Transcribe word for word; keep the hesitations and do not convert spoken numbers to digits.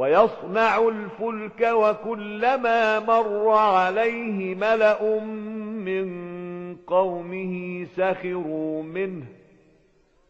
ويصنع الفلك وكلما مر عليه ملأ من قومه سخروا منه